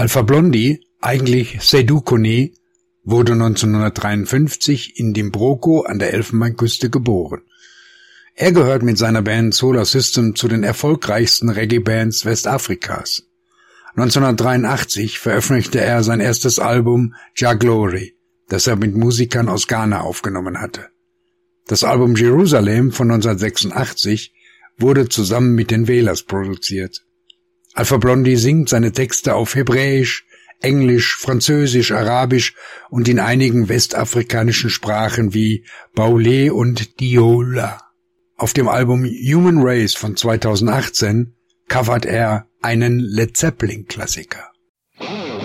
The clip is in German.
Alpha Blondy, eigentlich Seydou Kone, wurde 1953 in Dimbroko an der Elfenbeinküste geboren. Er gehört mit seiner Band Solar System zu den erfolgreichsten Reggae-Bands Westafrikas. 1983 veröffentlichte er sein erstes Album Jah Glory, das er mit Musikern aus Ghana aufgenommen hatte. Das Album Jerusalem von 1986 wurde zusammen mit den Wailers produziert. Alpha Blondy singt seine Texte auf Hebräisch, Englisch, Französisch, Arabisch und in einigen westafrikanischen Sprachen wie Baoulé und Diola. Auf dem Album Human Race von 2018 covert er einen Led Zeppelin-Klassiker.